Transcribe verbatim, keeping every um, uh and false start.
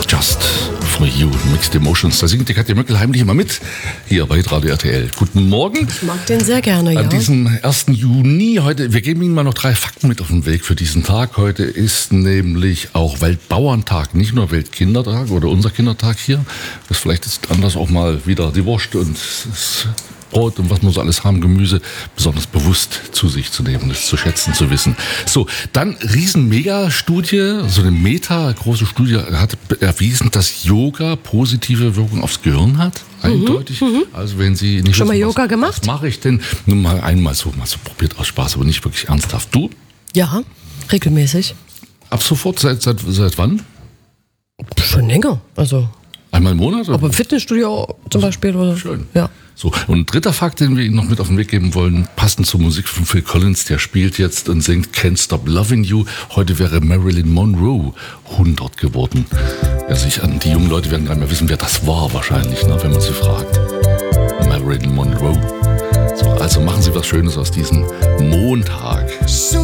Just for You, Mixed Emotions. Da singt die Katja Möckel heimlich immer mit, hier bei Radio R T L. Guten Morgen. Ich mag den sehr gerne, ja. An diesem ersten Juni, heute, wir geben Ihnen mal noch drei Fakten mit auf den Weg für diesen Tag. Heute ist nämlich auch Weltbauerntag, nicht nur Weltkindertag oder unser Kindertag hier. Das vielleicht ist anders auch mal wieder die Wurst und das Brot und was wir so alles haben, Gemüse, besonders bewusst zu sich zu nehmen, das zu schätzen, zu wissen. So, dann riesen-Mega-Studie, so eine Meta-große Studie hat erwiesen, dass Yoga positive Wirkung aufs Gehirn hat, eindeutig. Mhm, also wenn Sie nicht schon wissen, mal Yoga was, gemacht? Was mache ich denn? Nur mal einmal so, mal so probiert aus Spaß, aber nicht wirklich ernsthaft. Du? Ja, regelmäßig. Ab sofort, seit, seit, seit wann? Schon länger, also. Einmal im Monat? Aber im Fitnessstudio zum Beispiel oder? Schön. Ja. So, und ein dritter Fakt, den wir Ihnen noch mit auf den Weg geben wollen, passend zur Musik von Phil Collins, der spielt jetzt und singt Can't Stop Loving You. Heute wäre Marilyn Monroe hundert geworden. Ja, sich an die jungen Leute werden gar nicht mehr wissen, wer das war wahrscheinlich, ne, wenn man sie fragt. Marilyn Monroe. So, also machen Sie was Schönes aus diesem Montag. So